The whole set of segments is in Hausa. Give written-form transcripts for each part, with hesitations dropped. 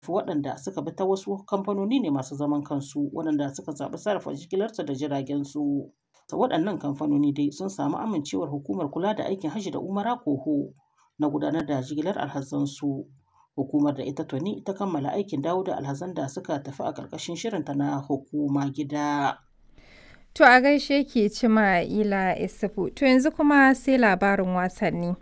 waɗanda suka bi ta wasu kamfanoni ne masu zaman kansu waɗanda suka zaɓi sarrafa jigilarsu da jiragensu. Waɗannan kamfanoni dai sun samu amincewar Hukumar Kula da Aikin Hajji da Umara (KOHO) na gudanar da jigilar alhazansu. Hukumar da ita tuni ta kammala aikin dawo da alhazan da suka tafi a ƙarƙashin shirinta na Hukuma Gida. To a gaishe ki Cima'ila Isufu. To yanzu kuma sai labarin wasanni.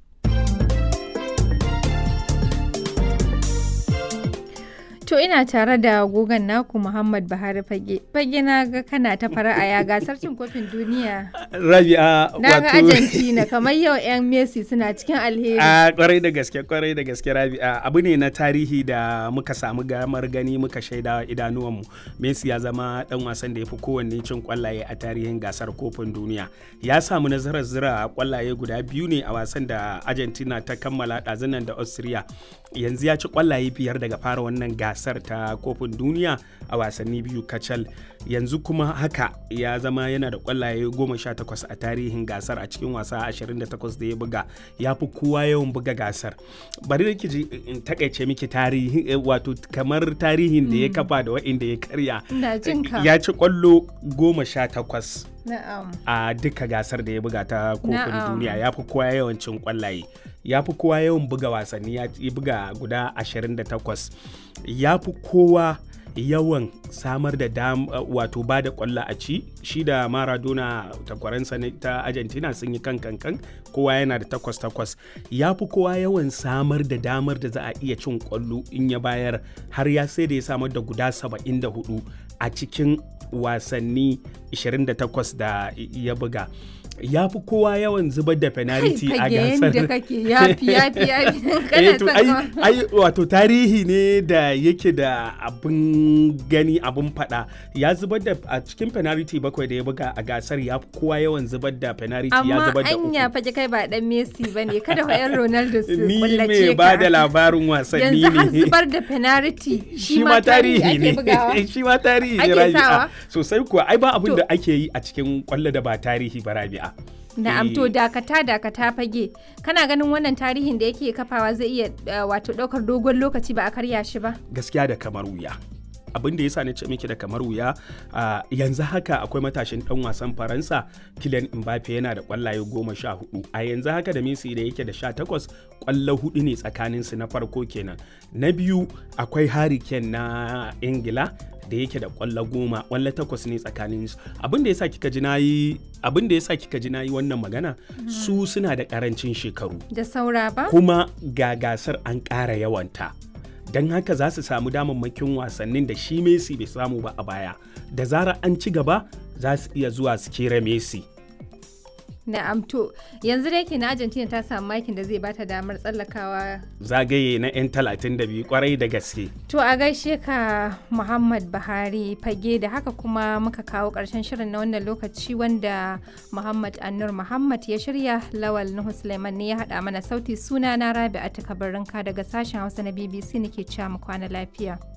To ina tare da gogon naku Muhammad Buhari Fage. Fage na ga kana ta fara'a ya gasar cin kofin duniya. Rabi'a wato. Na ga Argentina kamar yau 'yan Messi suna cikin alheri. Kwarai da gaske Rabi'a. Abu ne na tarihi da muka samu gamar gani muka shaida idanuwanmu. Messi ya zama dan wasan da ya fi kowanne cin kwallaye a tarihin gasar kofin duniya. Ya samu nasarar zira kwallaye guda 2 ne a wasan da Argentina ta kammala ɗazunan da Austria. Yanzu ya ci kwallaye 5 daga fara wannan gasar ta kofin duniya a wasanni 2 kacal. Yanzu kuma haka ya zama yana da kwallaye 18 a tarihin gasar a cikin wasa 28 da ya buga. Ya fi kowa yawan buga gasar. Bari da ki ji in takaice miki tarihi, wato kamar tarihin da ya kafa da wa'inda ya karya. Ya ci kwallo 18 a duka gasar da ya buga ta kofin duniya. Ya fi kowa yawan cin kwallaye. Ya fi kowa yawan buga wasanni, ya buga guda 28. Ya fi kowa yawan samar da wato ba da kwallo a ci. Shi da Maradona takwaransa ta Argentina sun yi kan kowa yana da 8. Ya fi kowa yawan samar da damar da za a iya cin kwallo in ya bayar, har ya sai da ya samar da guda 74 a cikin wasanni 28 da ya buga. Ya fi kowa yawan zubar da penalty a gasar. Da kake yafi wato tarihi ne da yake da abin gani, abin fada. Ya zubar da a cikin penalty 7 da ya buga a gasar, ya fi kowa yawan zubar da penalty. Ya zubar da 3. Amma anya Fage kai ba dan Messi bane, kada fa yan Ronaldo su kullace ka. Ni mai ba da labarin wasanni ne. Yanzu har zubar da penalty shi ma tarihi ne. Shi ma tarihi ne, Rabi'a. Sosai kuwa ai ba abin da ake yi a cikin kwallo da ba tarihi ba, Rabi'a. Na'am, to dakata Fage, kana ganin wannan tarihin da yake kafawa zai iya wato ɗaukar dogon lokaci ba a karya shi ba? Gaskiya da kamar wuya. Abin da yasa na ce miki da kamar wuya, yanzu haka akwai matashin dan wasan Faransa Kylian Mbappe yana da kwallaye 14. A yanzu haka da Messi da yake da 18, kwallo 4 ne tsakanin su, na farko kenan. Na biyu akwai Harry Kane na Ingila da yake da kwallo 10, kwallo 8 ne tsakanin su. Abin da yasa kika ji nayi wannan magana, su suna da karancin shekaru da saura ba, kuma ga gasar an ƙara yawanta. Don haka za su samu damammakin wasannin da shi Messi bai samu ba a baya. Da zarar an ci gaba za su iya zuwa su kera Messi. Na'am, to yanzu da yake na Argentina ta samu makin da zai bata damar tsallakawa zagaye na 'yan 32 kwarai da gaske. To a gaishe ka Muhammad Buhari Fage. Da haka kuma muka kawo ƙarshen shirin na wannan lokaci, wanda Muhammad Annur Muhammad ya shirya. Lawal Nuhu Suleiman ne ya haɗa mana sauti. Suna na Rabi'atu Kabarinka daga sashen Hausa na BBC nake cewa mu kwana lafiya.